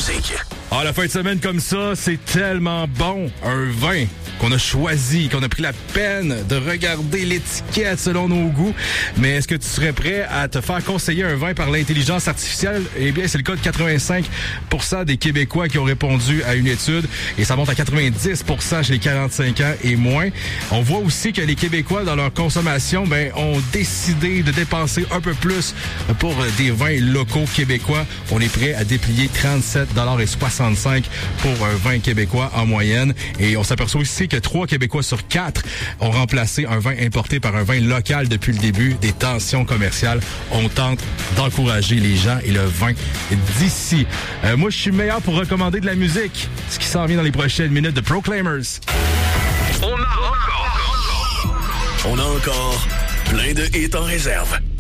musique. Ah, la fin de semaine comme ça, c'est tellement bon. Un vin qu'on a choisi, qu'on a pris la peine de regarder l'étiquette selon nos goûts. Mais est-ce que tu serais prêt à te faire conseiller un vin par l'intelligence artificielle? Eh bien, c'est le cas de 85% des Québécois qui ont répondu à une étude et ça monte à 90% chez les 45 ans et moins. On voit aussi que les Québécois, dans leur consommation, ont décidé de dépenser un peu plus pour des vins locaux québécois. On est prêt à déplier 37,65 $ pour un vin québécois en moyenne. Et on s'aperçoit aussi que 3 Québécois sur 4 ont remplacé un vin importé par un vin local depuis le début des tensions commerciales. On tente d'encourager les gens et le vin d'ici. Moi, je suis meilleur pour recommander de la musique. Ce qui s'en vient dans les prochaines minutes de Proclaimers. On a encore plein de hits en réserve.